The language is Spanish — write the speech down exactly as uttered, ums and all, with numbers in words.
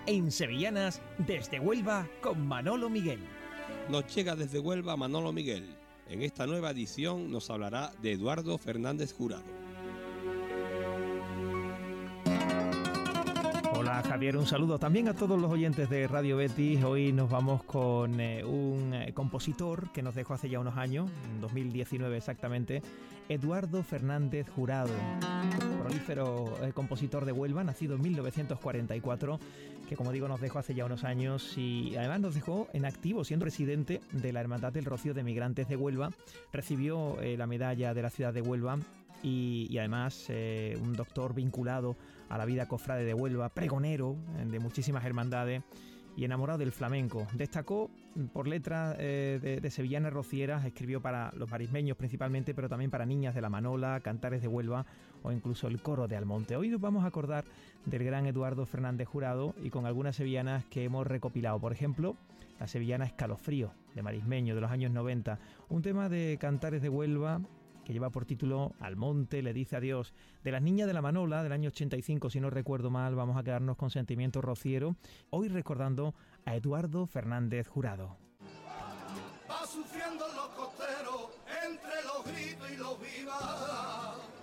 en Sevillanas desde Huelva con Manolo Miguel. Nos llega desde Huelva Manolo Miguel. En esta nueva edición nos hablará de Eduardo Fernández Jurado. Hola Javier, un saludo también a todos los oyentes de Radio Betis. Hoy nos vamos con eh, un eh, compositor que nos dejó hace ya unos años, en dos mil diecinueve exactamente, Eduardo Fernández Jurado, prolífero eh, compositor de Huelva, nacido en mil novecientos cuarenta y cuatro, que como digo nos dejó hace ya unos años y además nos dejó en activo siendo presidente de la Hermandad del Rocío de Migrantes de Huelva. Recibió eh, la medalla de la ciudad de Huelva y, y además eh, un doctor vinculado a la vida cofrade de Huelva, pregonero eh, de muchísimas hermandades y enamorado del flamenco. Destacó por letras eh, de, de sevillanas rocieras, escribió para los marismeños principalmente, pero también para Niñas de la Manola, Cantares de Huelva o incluso el Coro de Almonte. Hoy nos vamos a acordar del gran Eduardo Fernández Jurado y con algunas sevillanas que hemos recopilado. Por ejemplo, la sevillana Escalofrío de Marismeño de los años noventa, un tema de Cantares de Huelva que lleva por título Almonte le dice adiós. De las Niñas de la Manola del año ochenta y cinco, si no recuerdo mal, vamos a quedarnos con Sentimiento Rociero, hoy recordando a Eduardo Fernández Jurado. Va sufriendo los costeros entre los gritos y los vivas.